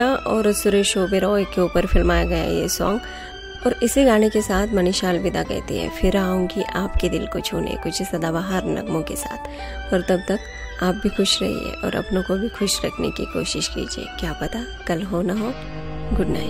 और सुरेश ओबेरॉय के ऊपर फिल्माया गया ये सॉन्ग। और इसी गाने के साथ मनीषा अलविदा कहती है, फिर आऊँगी आपके दिल को छूने, कुछ सदाबहार नगमों के साथ। और तब तक आप भी खुश रहिए और अपनों को भी खुश रखने की कोशिश कीजिए, क्या पता कल हो ना हो। Good night.